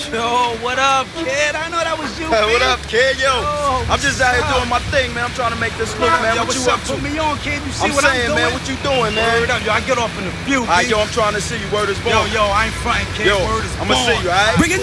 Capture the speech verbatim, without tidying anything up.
Yo, what up, kid? I know that was you, Hey, man. what up, kid? Yo, Yo, I'm just out here what's up? doing my thing, man. I'm trying to make this look, man. Yo, What what's you up? up to? Put me on, kid. You see I'm what saying, I'm doing? man, what you doing, man? Word up, yo. I get off in a few, All right, B. yo, I'm trying to see you. Word is born. Yo, yo, I ain't frontin', kid. Yo, Word is I'ma born. see you, all right? Bring it